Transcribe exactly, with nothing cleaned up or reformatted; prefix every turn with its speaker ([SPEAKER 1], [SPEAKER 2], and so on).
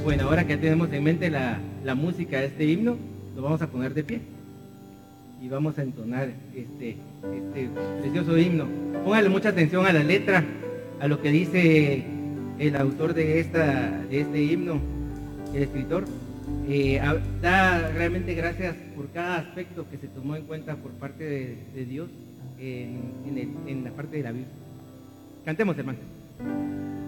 [SPEAKER 1] Bueno, ahora que tenemos en mente la, la música de este himno, lo vamos a poner de pie y vamos a entonar este, este precioso himno. Póngale mucha atención a la letra, a lo que dice el autor de, esta, de este himno, el escritor. Eh, da realmente gracias por cada aspecto que se tomó en cuenta por parte de, de Dios en, en, el, en la parte de la Biblia. Cantemos, hermano.